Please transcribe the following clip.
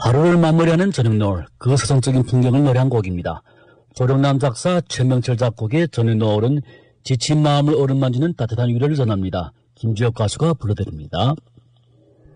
하루를 마무리하는 저녁 노을, 그 서정적인 풍경을 노래한 곡입니다. 조령남 작사, 최명철 작곡의 저녁 노을은 지친 마음을 어루만지는 따뜻한 위로를 전합니다. 김주혁 가수가 불러드립니다.